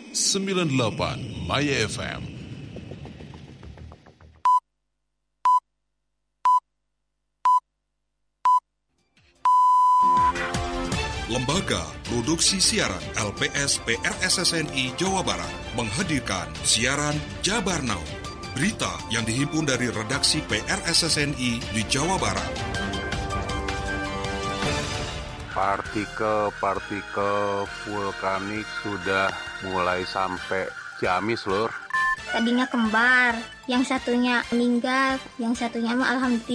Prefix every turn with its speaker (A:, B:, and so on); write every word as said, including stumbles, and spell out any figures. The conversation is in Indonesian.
A: sembilan puluh delapan Maya F M. Lembaga Produksi Siaran L P S P R S S N I Jawa Barat menghadirkan siaran Jabar Now, berita yang dihimpun dari redaksi P R S S N I di Jawa Barat.
B: Partikel-partikel vulkanik sudah mulai sampai Ciamis, Lur.
C: Tadinya kembar, yang satunya meninggal, yang satunya mah alhamdulillah